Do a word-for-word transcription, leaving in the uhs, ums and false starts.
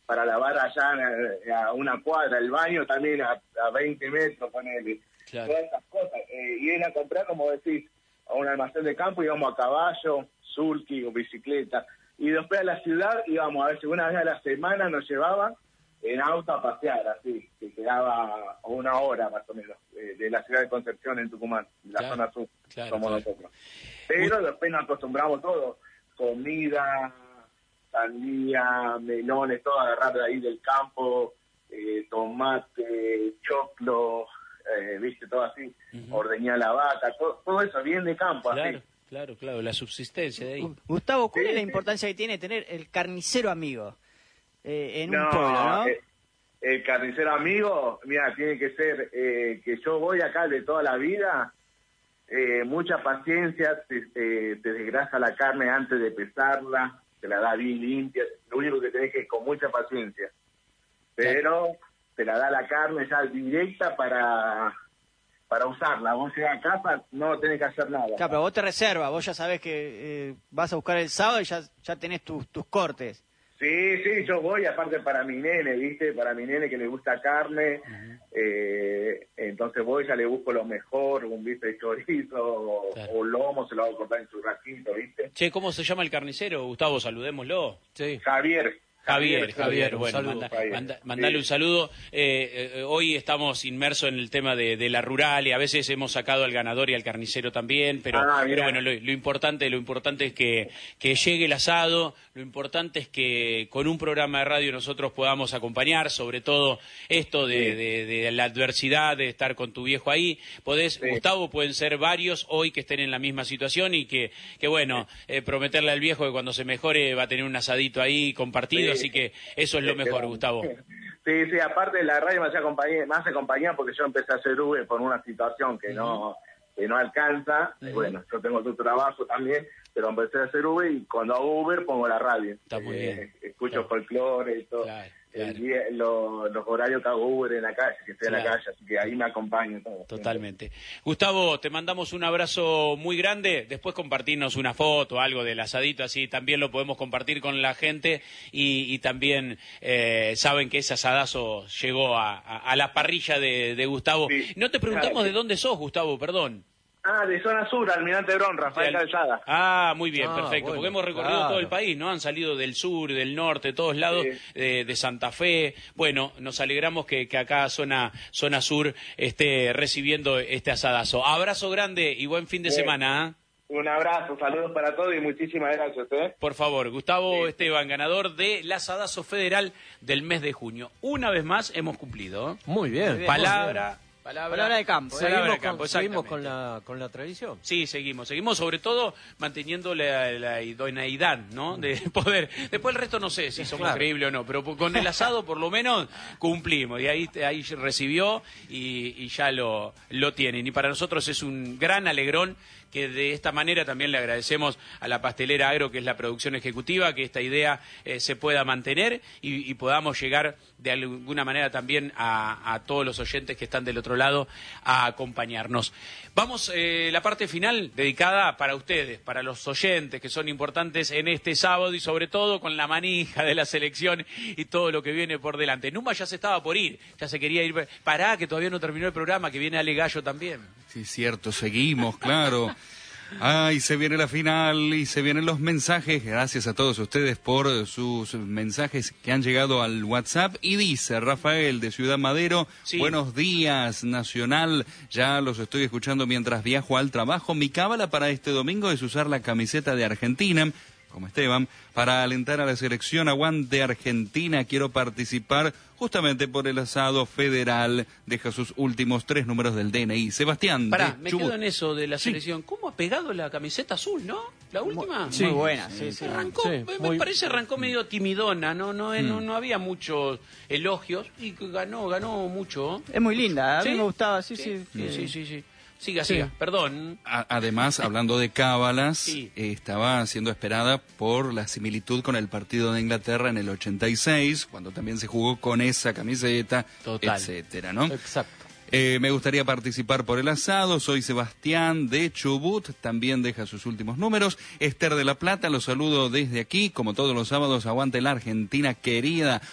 para lavar allá a, a una cuadra, el baño también a, a veinte metros, ponele, claro. Todas esas cosas. Eh, y ir a comprar, como decís, a un almacén de campo, íbamos a caballo, sulky o bicicleta. Y después a la ciudad íbamos a ver si una vez a la semana nos llevaban en auto a pasear, así, que quedaba una hora más o menos, eh, de la ciudad de Concepción en Tucumán, la claro, zona sur, claro, somos claro. nosotros. Pero Uy. después nos acostumbramos todo, comida, sandía, melones, todo agarrar de ahí del campo, eh, tomate, choclo, eh, viste, todo así, uh-huh. ordeñar la vaca, todo, todo eso bien de campo, claro. así. Claro, claro, la subsistencia de ahí. Gustavo, ¿cuál sí, es la sí. importancia que tiene tener el carnicero amigo eh, en no, un pueblo, no? Eh, el carnicero amigo, mira, tiene que ser eh, que yo voy acá de toda la vida, eh, mucha paciencia, te, te, te desgrasa la carne antes de pesarla, te la da bien limpia, lo único que tenés que es con mucha paciencia, pero claro. te la da la carne ya directa para... para usarla, vos llegas a casa, no tenés que hacer nada. Claro, pero vos te reservas, vos ya sabés que eh, vas a buscar el sábado y ya, ya tenés tus, tus cortes. Sí, sí, yo voy, aparte para mi nene, ¿viste? Para mi nene que le gusta carne, uh-huh. eh, entonces voy, ya le busco lo mejor, un bife de chorizo o, claro. o lomo, se lo hago cortar en su ratito, ¿viste? Che, ¿cómo se llama el carnicero, Gustavo? Saludémoslo. Sí. Javier. Javier, Javier, Javier, bueno, saludo, manda, Javier. Manda, mandale sí. un saludo. Eh, eh, hoy estamos inmersos en el tema de, de la rural y a veces hemos sacado al ganador y al carnicero también, pero, ah, pero bueno, lo, lo importante lo importante es que, que llegue el asado, lo importante es que con un programa de radio nosotros podamos acompañar, sobre todo esto de, sí. de, de, de la adversidad de estar con tu viejo ahí. Podés, sí. Gustavo, pueden ser varios hoy que estén en la misma situación y que, que bueno, sí. eh, prometerle al viejo que cuando se mejore va a tener un asadito ahí compartido. Sí. Así que eso es lo mejor, Gustavo. Sí, sí, aparte la radio me hace compañía, me hace compañía porque yo empecé a hacer Uber por una situación que uh-huh. no que no alcanza. Uh-huh. Bueno, yo tengo tu trabajo también, pero empecé a hacer Uber y cuando hago Uber pongo la radio. Está muy eh, bien. Escucho claro. folclore y todo. Claro. El Claro. día, lo, los horarios que hago Uber en la calle, que estoy claro. en la calle, así que ahí me acompaño todo. Totalmente. Gustavo, te mandamos un abrazo muy grande, después compartirnos una foto, algo del asadito, así también lo podemos compartir con la gente y, y también eh, saben que ese asadazo llegó a, a, a la parrilla de, de Gustavo. Sí. No te preguntamos claro. de dónde sos, Gustavo, perdón. Ah, de zona sur, Almirante Brón, Rafael sí, Calzada. Ah, muy bien, ah, perfecto, bueno, porque hemos recorrido claro. todo el país, ¿no? Han salido del sur, del norte, de todos lados, sí. de, de Santa Fe. Bueno, nos alegramos que, que acá zona, zona sur esté recibiendo este asadazo. Abrazo grande y buen fin de sí. semana. ¿eh? Un abrazo, saludos para todos y muchísimas gracias. ¿eh? Por favor, Gustavo sí. Esteban, ganador del asadazo federal del mes de junio. Una vez más hemos cumplido. ¿eh? Muy bien. Muy bien. Palabra... Muy bien. Palabra, Palabra de campo. Seguimos, Palabra de con, campo, seguimos con la con la tradición. Sí, seguimos. Seguimos sobre todo manteniendo la, la idoneidad, ¿no? De poder. Después el resto no sé si somos claro. creíbles o no, pero con el asado por lo menos cumplimos. Y ahí, ahí recibió y, y ya lo, lo tienen. Y para nosotros es un gran alegrón que de esta manera también le agradecemos a la pastelera Agro, que es la producción ejecutiva, que esta idea eh, se pueda mantener y, y podamos llegar de alguna manera también a, a todos los oyentes que están del otro lado a acompañarnos. Vamos, eh, la parte final dedicada para ustedes, para los oyentes que son importantes en este sábado y sobre todo con la manija de la selección y todo lo que viene por delante. Numa ya se estaba por ir, ya se quería ir. Pará, que todavía no terminó el programa, que viene Ale Gallo también. Sí, cierto, seguimos, claro. Ay, se viene la final y se vienen los mensajes. Gracias a todos ustedes por sus mensajes que han llegado al WhatsApp. Y dice Rafael de Ciudad Madero, sí. Buenos días, Nacional. Ya los estoy escuchando mientras viajo al trabajo. Mi cábala para este domingo es usar la camiseta de Argentina, como Esteban, para alentar a la selección. Aguante Argentina, quiero participar justamente por el asado federal. Deja sus últimos tres números del D N I. Sebastián. Pará, me Chubut. Quedo en eso de la selección. Sí. ¿Cómo ha pegado la camiseta azul, no? La última. Sí. Muy buena, sí, sí. Arrancó, sí, me, muy... me parece arrancó medio timidona, no, no, mm. no, no había muchos elogios y ganó, ganó mucho. Es muy linda, a ¿Sí? mí me gustaba, sí, sí, sí. sí, sí, sí. sí. Siga, sí. siga, perdón. A- además, hablando de cábalas, sí. eh, estaba siendo esperada por la similitud con el partido de Inglaterra en el ochenta y seis, cuando también se jugó con esa camiseta, Total. etcétera, ¿no? Exacto. Eh, me gustaría participar por el asado. Soy Sebastián de Chubut, también deja sus últimos números. Esther de la Plata, los saludo desde aquí, como todos los sábados. Aguante la Argentina querida.